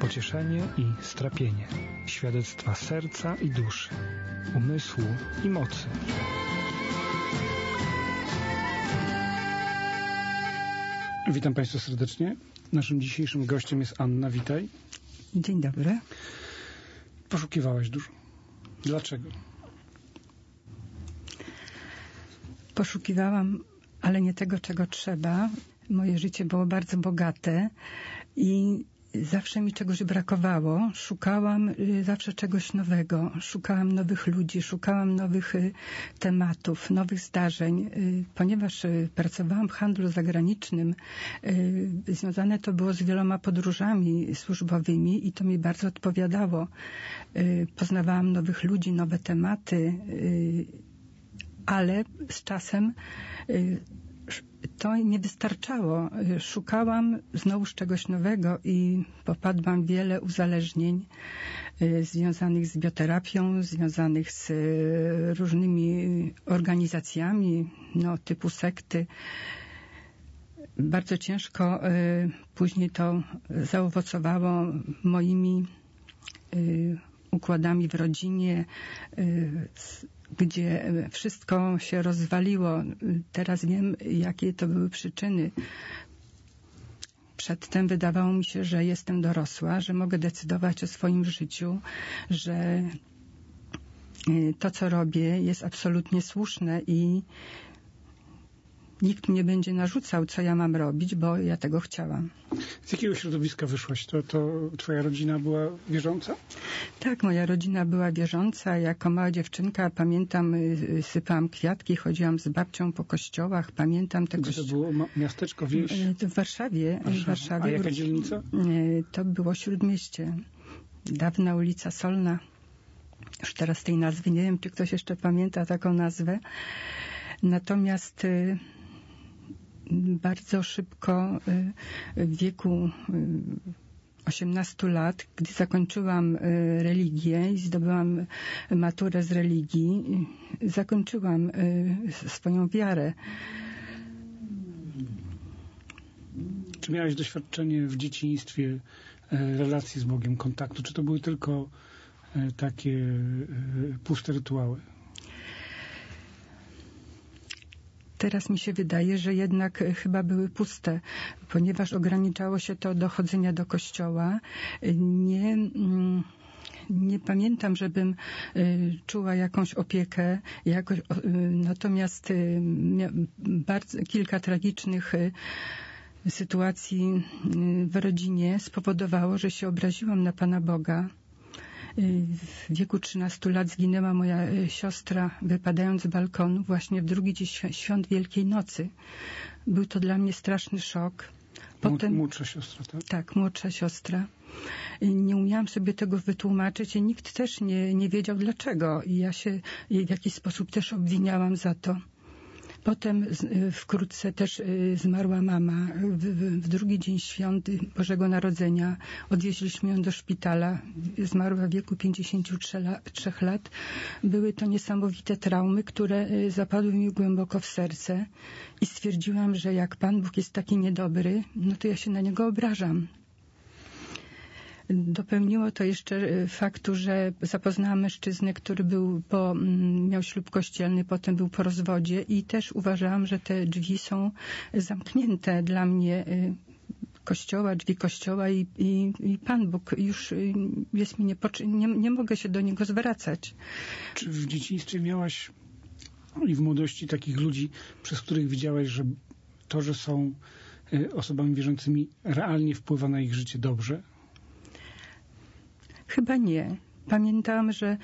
pocieszenie i strapienie, świadectwa serca i duszy, umysłu i mocy. Witam Państwa serdecznie. Naszym dzisiejszym gościem jest Anna. Witaj. Dzień dobry. Poszukiwałaś dużo. Dlaczego? Poszukiwałam, ale nie tego, czego trzeba. Moje życie było bardzo bogate i zawsze mi czegoś brakowało. Szukałam zawsze czegoś nowego. Szukałam nowych ludzi, szukałam nowych tematów, nowych zdarzeń. Ponieważ pracowałam w handlu zagranicznym, związane to było z wieloma podróżami służbowymi i to mi bardzo odpowiadało. Poznawałam nowych ludzi, nowe tematy, ale z czasem to nie wystarczało. Szukałam znowuż czegoś nowego i popadłam w wiele uzależnień związanych z bioterapią, związanych z różnymi organizacjami, typu sekty. Bardzo ciężko później to zaowocowało moimi układami w rodzinie, gdzie wszystko się rozwaliło. Teraz wiem, jakie to były przyczyny. Przedtem wydawało mi się, że jestem dorosła, że mogę decydować o swoim życiu, że to, co robię, jest absolutnie słuszne i nikt mnie będzie narzucał, co ja mam robić, bo ja tego chciałam. Z jakiego środowiska wyszłaś? To twoja rodzina była wierząca? Tak, moja rodzina była wierząca. Jako mała dziewczynka, pamiętam, sypałam kwiatki, chodziłam z babcią po kościołach. Pamiętam te Gdzie to było miasteczko, wieś? W Warszawie. A jaka dzielnica? To było Śródmieście. Dawna ulica Solna. Już teraz tej nazwy nie wiem, czy ktoś jeszcze pamięta taką nazwę. Natomiast bardzo szybko w wieku 18 lat, gdy zakończyłam religię i zdobyłam maturę z religii, zakończyłam swoją wiarę. Czy miałaś doświadczenie w dzieciństwie relacji z Bogiem, kontaktu? Czy to były tylko takie puste rytuały? Teraz mi się wydaje, że jednak chyba były puste, ponieważ ograniczało się to do chodzenia do kościoła. Nie pamiętam, żebym czuła jakąś opiekę, natomiast kilka tragicznych sytuacji w rodzinie spowodowało, że się obraziłam na Pana Boga. W wieku 13 lat zginęła moja siostra, wypadając z balkonu właśnie w drugi dzień świąt Wielkiej Nocy. Był to dla mnie straszny szok. Młodsza siostra, tak? Tak, młodsza siostra. Nie umiałam sobie tego wytłumaczyć i nikt też nie wiedział dlaczego. I ja się w jakiś sposób też obwiniałam za to. Potem wkrótce też zmarła mama. W drugi dzień świąt Bożego Narodzenia odwieźliśmy ją do szpitala. Zmarła w wieku 53 lat. Były to niesamowite traumy, które zapadły mi głęboko w serce i stwierdziłam, że jak Pan Bóg jest taki niedobry, to ja się na Niego obrażam. Dopełniło to jeszcze faktu, że zapoznałam mężczyznę, który miał ślub kościelny, potem był po rozwodzie i też uważałam, że te drzwi są zamknięte dla mnie, drzwi kościoła i Pan Bóg już jest mi nie mogę się do Niego zwracać. Czy w dzieciństwie miałaś i w młodości takich ludzi, przez których widziałaś, że to, że są osobami wierzącymi, realnie wpływa na ich życie dobrze? Chyba nie. Pamiętałam, że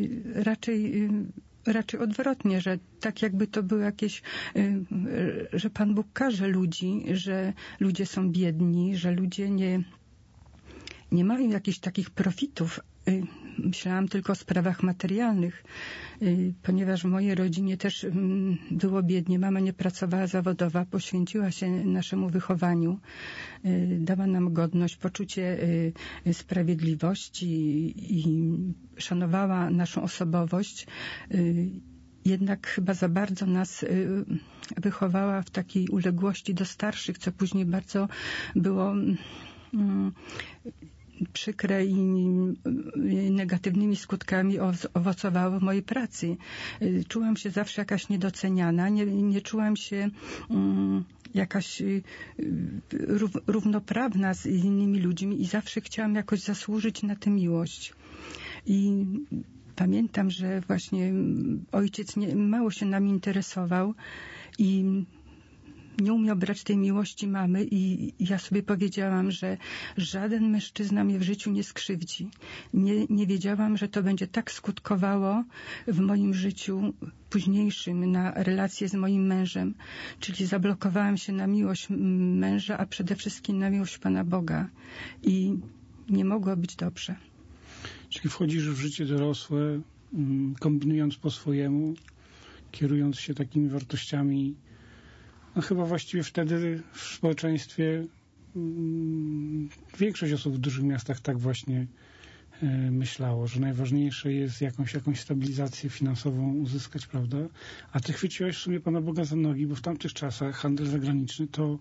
raczej odwrotnie, że tak jakby to było jakieś, że Pan Bóg karze ludzi, że ludzie są biedni, że ludzie nie mają jakichś takich profitów. Myślałam tylko o sprawach materialnych, ponieważ w mojej rodzinie też było biednie. Mama nie pracowała zawodowa, poświęciła się naszemu wychowaniu, dała nam godność, poczucie sprawiedliwości i szanowała naszą osobowość. Jednak chyba za bardzo nas wychowała w takiej uległości do starszych, co później bardzo było przykre i negatywnymi skutkami owocowały w mojej pracy. Czułam się zawsze jakaś niedoceniana, nie czułam się jakaś równoprawna z innymi ludźmi i zawsze chciałam jakoś zasłużyć na tę miłość. I pamiętam, że właśnie ojciec mało się nami interesował i nie umiał brać tej miłości mamy i ja sobie powiedziałam, że żaden mężczyzna mnie w życiu nie skrzywdzi. Nie wiedziałam, że to będzie tak skutkowało w moim życiu późniejszym na relacje z moim mężem. Czyli zablokowałam się na miłość męża, a przede wszystkim na miłość Pana Boga. I nie mogło być dobrze. Czyli wchodzisz w życie dorosłe, kombinując po swojemu, kierując się takimi wartościami. No chyba właściwie wtedy w społeczeństwie większość osób w dużych miastach tak właśnie myślało, że najważniejsze jest jakąś stabilizację finansową uzyskać, prawda? A ty chwyciłeś w sumie Pana Boga za nogi, bo w tamtych czasach handel zagraniczny to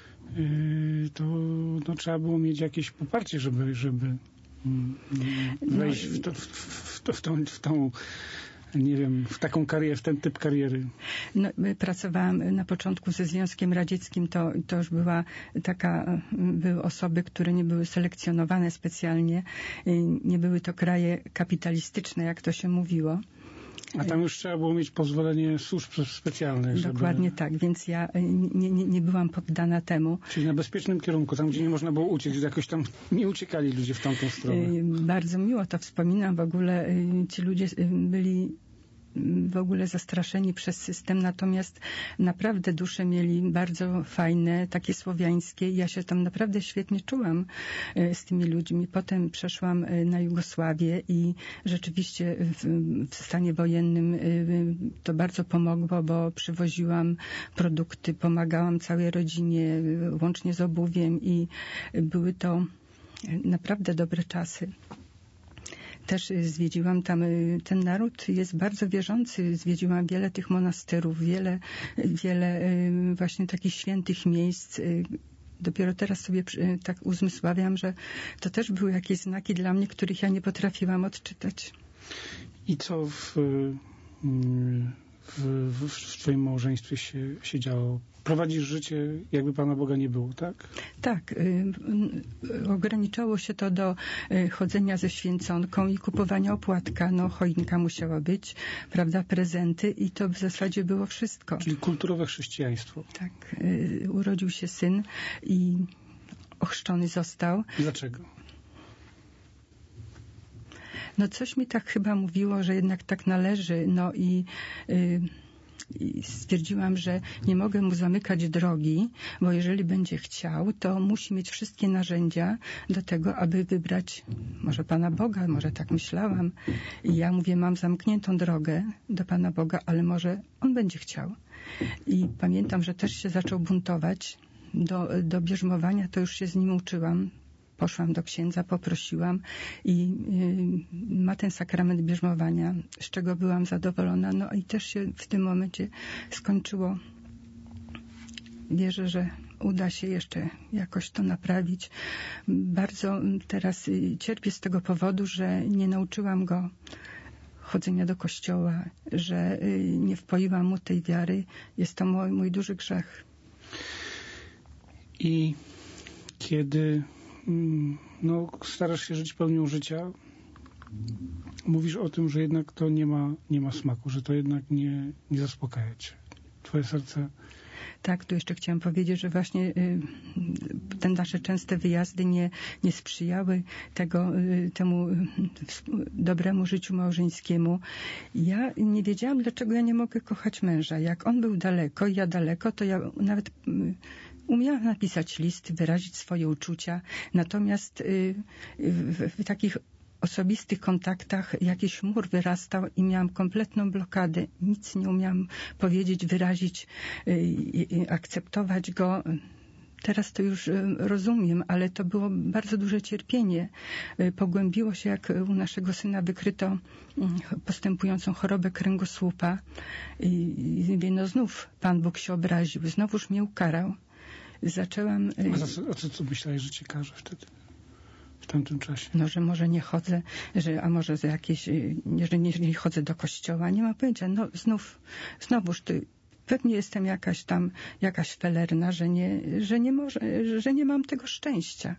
trzeba było mieć jakieś poparcie, żeby wejść w tą nie wiem, w taką karierę, w ten typ kariery. No, pracowałam na początku ze Związkiem Radzieckim, to już były osoby, które nie były selekcjonowane specjalnie, nie były to kraje kapitalistyczne, jak to się mówiło. A tam już trzeba było mieć pozwolenie służb specjalnych. Dokładnie tak, więc ja nie byłam poddana temu. Czyli na bezpiecznym kierunku, tam gdzie nie można było uciec, jakoś tam nie uciekali ludzie w tamtą stronę. Bardzo miło to wspominam, w ogóle ci ludzie byli w ogóle zastraszeni przez system, natomiast naprawdę dusze mieli bardzo fajne, takie słowiańskie i ja się tam naprawdę świetnie czułam z tymi ludźmi. Potem przeszłam na Jugosławię i rzeczywiście w stanie wojennym to bardzo pomogło, bo przywoziłam produkty, pomagałam całej rodzinie, łącznie z obuwiem i były to naprawdę dobre czasy. Też zwiedziłam tam, ten naród jest bardzo wierzący, zwiedziłam wiele tych monasterów, wiele właśnie takich świętych miejsc. Dopiero teraz sobie tak uzmysławiam, że to też były jakieś znaki dla mnie, których ja nie potrafiłam odczytać. I co w twoim małżeństwie się działo? Prowadzisz życie, jakby Pana Boga nie było, tak? Tak. Ograniczało się to do chodzenia ze święconką i kupowania opłatka. No, choinka musiała być, prawda, prezenty i to w zasadzie było wszystko. Czyli kulturowe chrześcijaństwo. Tak. Urodził się syn i ochrzczony został. Dlaczego? No coś mi tak chyba mówiło, że jednak tak należy. No i stwierdziłam, że nie mogę mu zamykać drogi, bo jeżeli będzie chciał, to musi mieć wszystkie narzędzia do tego, aby wybrać może Pana Boga, może tak myślałam. I ja mówię, mam zamkniętą drogę do Pana Boga, ale może On będzie chciał. I pamiętam, że też się zaczął buntować. Do bierzmowania to już się z nim uczyłam. Poszłam do księdza, poprosiłam i ma ten sakrament bierzmowania, z czego byłam zadowolona. No i też się w tym momencie skończyło. Wierzę, że uda się jeszcze jakoś to naprawić. Bardzo teraz cierpię z tego powodu, że nie nauczyłam go chodzenia do kościoła, że nie wpoiłam mu tej wiary. Jest to mój duży grzech. I kiedy starasz się żyć pełnią życia, mówisz o tym, że jednak to nie ma smaku, że to jednak nie zaspokaja cię. Twoje serce... Tak, tu jeszcze chciałam powiedzieć, że właśnie te nasze częste wyjazdy nie sprzyjały temu dobremu życiu małżeńskiemu. Ja nie wiedziałam, dlaczego ja nie mogę kochać męża. Jak on był daleko i ja daleko, to ja nawet umiałam napisać list, wyrazić swoje uczucia. Natomiast w takich osobistych kontaktach jakiś mur wyrastał i miałam kompletną blokadę. Nic nie umiałam powiedzieć, wyrazić, akceptować go. Teraz to już rozumiem, ale to było bardzo duże cierpienie. Pogłębiło się, jak u naszego syna wykryto postępującą chorobę kręgosłupa. I mówię, no znów Pan Bóg się obraził, znowuż mnie ukarał. Zaczęłam... A co myślałeś, że cię karze wtedy? w tamtym czasie? No, że może nie chodzę, a może za jakieś, że nie chodzę do kościoła, nie mam pojęcia. No znowuż pewnie jestem jakaś felerna, że nie mam tego szczęścia.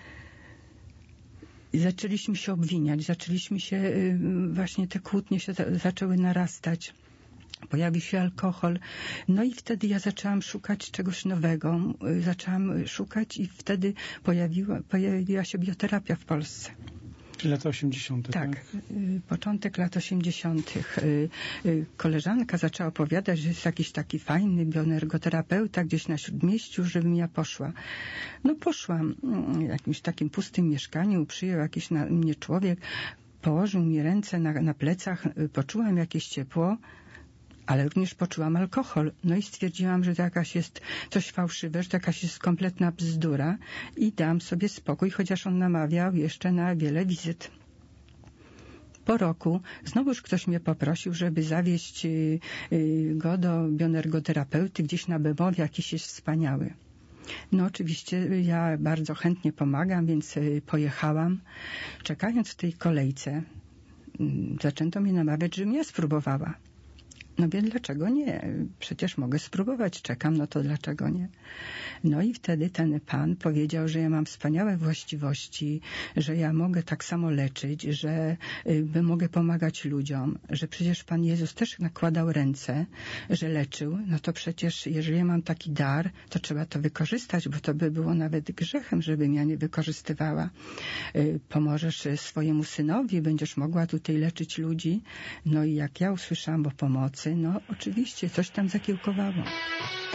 I zaczęliśmy się obwiniać, właśnie te kłótnie się zaczęły narastać. Pojawił się alkohol. No i wtedy ja zaczęłam szukać czegoś nowego. Zaczęłam szukać i wtedy pojawiła się bioterapia w Polsce. Czyli lata 80. Tak, początek lat 80. Koleżanka zaczęła opowiadać, że jest jakiś taki fajny bioenergoterapeuta gdzieś na Śródmieściu, żebym ja poszła. No poszłam w jakimś takim pustym mieszkaniu, przyjął jakiś na mnie człowiek, położył mi ręce na plecach, poczułam jakieś ciepło, ale również poczułam alkohol. No i stwierdziłam, że to jakaś jest coś fałszywe, że to jakaś jest kompletna bzdura i dałam sobie spokój, chociaż on namawiał jeszcze na wiele wizyt. Po roku znowuż ktoś mnie poprosił, żeby zawieźć go do bioenergoterapeuty gdzieś na Bemowie, jakiś jest wspaniały. No oczywiście ja bardzo chętnie pomagam, więc pojechałam. Czekając w tej kolejce, zaczęto mnie namawiać, żebym ja spróbowała. No więc dlaczego nie? Przecież mogę spróbować, czekam, no to dlaczego nie? No i wtedy ten pan powiedział, że ja mam wspaniałe właściwości, że ja mogę tak samo leczyć, że mogę pomagać ludziom, że przecież Pan Jezus też nakładał ręce, że leczył, no to przecież jeżeli ja mam taki dar, to trzeba to wykorzystać, bo to by było nawet grzechem, żebym ja nie wykorzystywała. Pomożesz swojemu synowi, będziesz mogła tutaj leczyć ludzi. No i jak ja usłyszałam o pomocy, no oczywiście coś tam zakiełkowało.